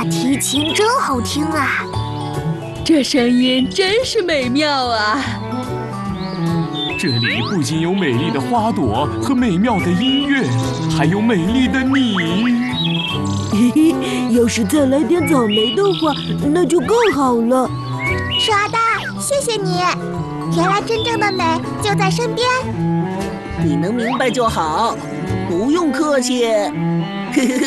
提琴真好听啊！ 这声音真是美妙啊！ 这里不仅有美丽的花朵和美妙的音乐，还有美丽的你。 嘿嘿，要是再来点草莓的话，那就更好了。 鼠阿呆，谢谢你！原来真正的美就在身边。 你能明白就好，不用客气。